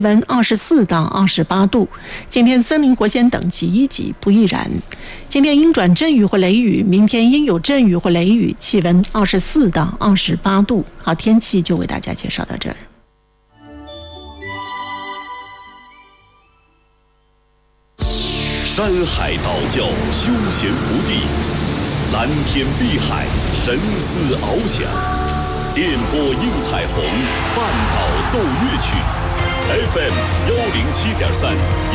温24到28度，今天森林火险等级1级，不易燃。今天阴转阵雨或雷雨，明天阴有阵雨或雷雨，气温24到28度。好，天气就为大家介绍到这儿。 山海道教休闲福地，蓝天碧海，神思翱翔，电波映彩虹，半岛奏乐曲。FM 107.3。